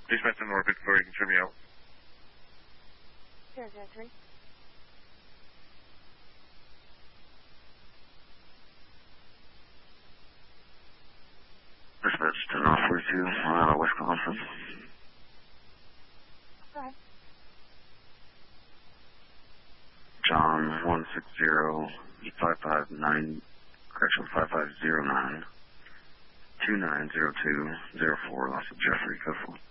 Dispatch in orbit before you can trim me out. 003. Dispatch 10-42, Wisconsin. Go ahead. John 160-559, correction, 5509, 290204, loss of Jeffrey, code 4.